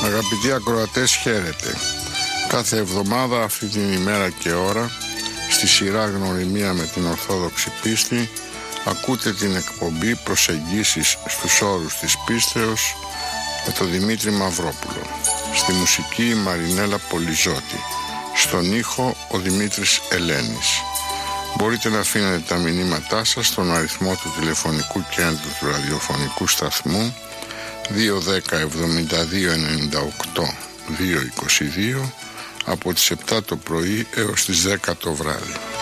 Αγαπητοί ακροατές, χαίρετε. Κάθε εβδομάδα αυτή την ημέρα και ώρα, στη σειρά Γνωριμία με την Ορθόδοξη Πίστη, ακούτε την εκπομπή Προσεγγίσεις στους όρους της πίστεως με τον Δημήτρη Μαυρόπουλο. Στη μουσική η Μαρινέλα Πολυζώτη. Στον ήχο ο Δημήτρης Ελένης. Μπορείτε να αφήνετε τα μηνύματά σας στον αριθμό του τηλεφωνικού κέντρου του ραδιοφωνικού σταθμού 210 72 98 222 από τις 7 το πρωί έως τις 10 το βράδυ.